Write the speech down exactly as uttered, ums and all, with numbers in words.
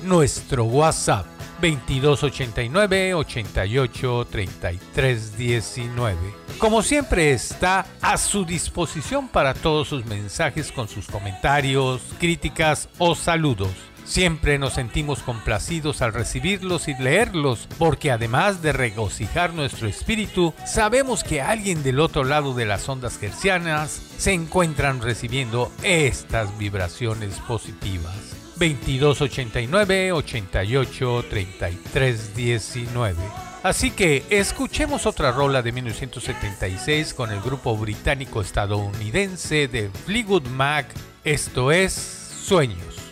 nuestro WhatsApp veintidós ochenta y nueve, ochenta y ocho, treinta y tres diecinueve. Como siempre, está a su disposición para todos sus mensajes con sus comentarios, críticas o saludos. Siempre nos sentimos complacidos al recibirlos y leerlos, porque además de regocijar nuestro espíritu, sabemos que alguien del otro lado de las ondas hertzianas se encuentran recibiendo estas vibraciones positivas. veintidós ochenta y nueve, ochenta y ocho, treinta y tres diecinueve. Así que escuchemos otra rola de mil novecientos setenta y seis con el grupo británico-estadounidense de Fleetwood Mac. Esto es Sueños.